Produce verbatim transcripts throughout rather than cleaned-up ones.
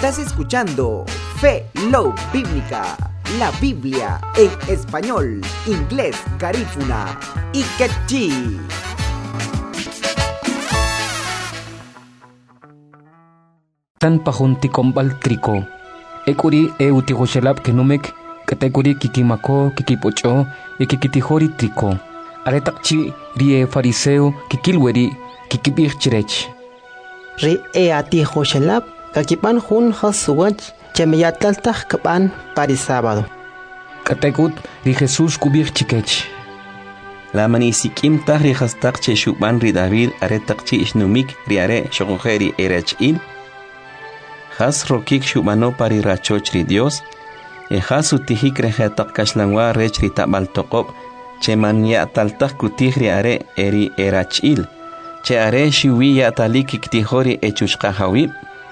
Estás escuchando Fe Love Bíblica, la Biblia en español, inglés, garífuna y quechí. Tan pahunti kombal triko. Ekuri e utihoshelap kenumek kategori kikimako kikipocho e kikitihori triko. Aretakchi rie fariseo kikilweri kikibir chirech. Ri e atihoshelap kakipan hun hasuwach chemeyatlaltah kapan pari sábado. Kategut ri Jesús kubir chikech. La manisikim tah ri hastak che shuban ri David aretakchi ishnumik ri are shogojeri erechil. Has rokik shubano pari rachochri Dios, e has utihik rejetak kashlangwa rechri tabal tokop, che man ya taltak kutihri are eri erachil, che are shiwi ya talik iktihori echushka hawib,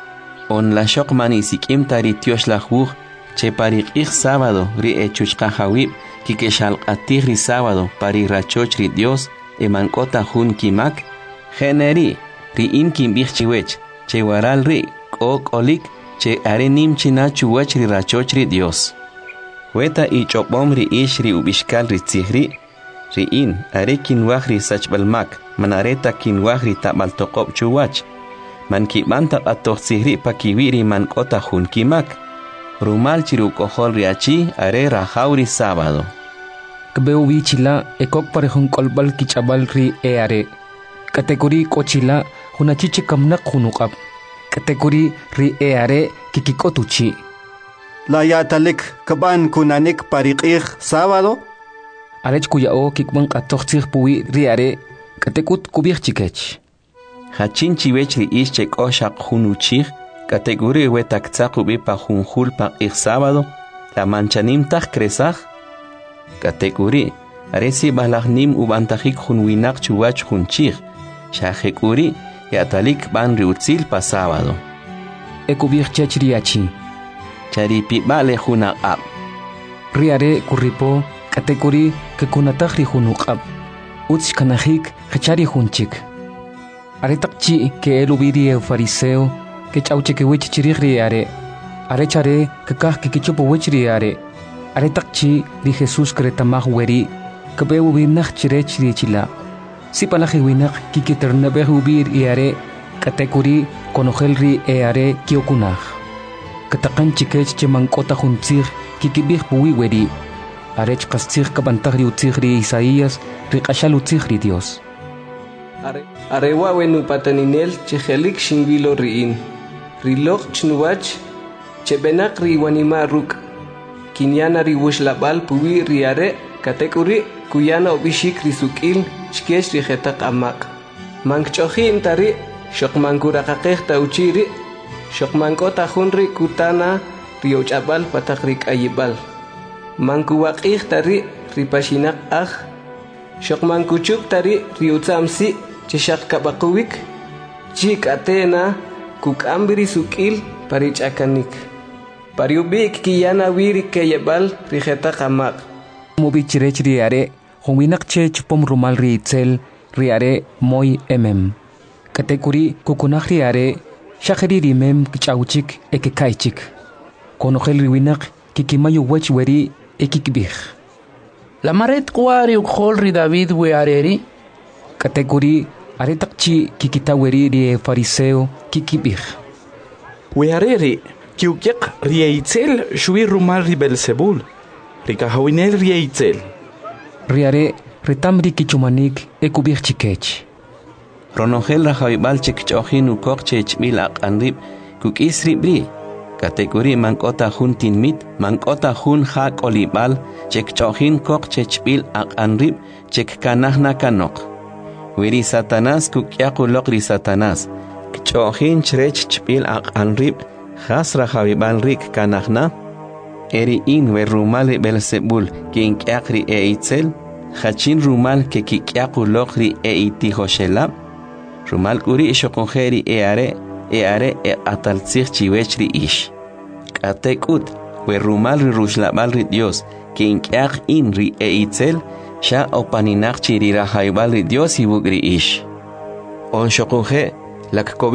on la shok manisikim tari tiosh lahuj, che pari ik sábado ri echushka hawib, kikeshal atihri sábado pari rachochri Dios, e mankota hun kimak, generi, ri in kimbich chiwech, che waral ri, ok olik che are nim china chuwachri rachochri Dios. Weta i chopomri ishri ubishkal ri tzihri, ri in are kinwahri sachbalmak, manareta kinwahri tabal tokop chuwach, man kibanta atok tzihri pa kiwiri man kota hun kimak, rumal chiru kohol ri achi are rahauri sábado. Kbeu bichila ekok parehun kolbal kichabal ri e are, kategori kochila hunachiche kamnak hunukap. Kategori ri e are kikikotuchi. La yatalik kaban kunanik pariqih sábado. Arech kuyao kikban katochir puwi ri are katekut kubir chikech. Hachin chiwech ri ish chek oshak hunuchih. Kategori wetak tsakubi pa hunhul pa ik sábado. La manchanim tak kresach. Kategori aresi balahnim ubantajik hunwinak chuwach hunchih. Shahekuri yatalik ban riutzil pa sábado. Ekubir chachriachi. Charipi bale hunak ab. Riare kuripo kategori ke kunatahri hunuk ab. Utz kanahik hachari hunchik. Aretakchi ke elubiri e fariseo ke chauche ke wich chirigri are. Arechare ke kah ke kichupo wichri are. Aretakchi di Jesus kretamah weri ke beu binach chirechri chila. Si palaje winak kikiternabeh ubir iare kategori konohelri e are kiokunaj. Katakan chikech chemankota juntzir kikibih puwi weri. Arech kastzir kabantagri utzigri Isaías rikashal utzigri Dios. Are arewa wenu pataninel chehelik shingwilo riin. Rilok chnuwach chebenak riwanima ruk. Kinyana riwush labal puwi riare kategori kuyana obishik risukil chkesh rijetak amak. Mankchohin tari shokmankurakakeh tauchiri shokmankota hunri kutana riochabal patakrik ayibal. Mankuwakih tari ripashinak ah shokmankuchuk tari riutamsi cheshak kabakuwik chik atena kukambiri sukil parichakanik. Pariubik kiyana wiri kayebal rijetak amak. Mobi chirech riare Hominak che chupom rumal riitzel riare moi emem. Kategori kukunak riare shakeri rimem kichauchik ekekaichik. Konohel riwinak kikimayu wech weri ekikbih. La maret kwari ukhol ri David we areri. Kategori aretakchi kikita weri rie fariseo kikibih. We areri kiukyek riitzel shui rumal ri Belzebul. Rikahawinel riitzel. Riare retamri kichumanik ekubir chikech. Ronogel rahabibal chekchohin ukok chechmil aqanrib kuk isri bri. Kategori mankota hun tinmit mankota hun hak olibal chekchohin kok chechmil aqanrib chekkanahna kanok. Wiri Satanás kuk yakulok ri Satanás. Kchohin chrech chpil aqanrib has rahabibal rik kanahna. Eri in we rumal Belzebul kin kyakri e itzel, hachin rumal ke kikyaku lokri e iti hoshelab, rumal kuri ishokongeri e are, e are e ataltzir chiwechri ish. Katekut, we rumal ri rushlabal ri Dios, kin kyak in ri e itzel, sha opaninak chirira haibal ri Dios ibugri ish. On shokonge, lak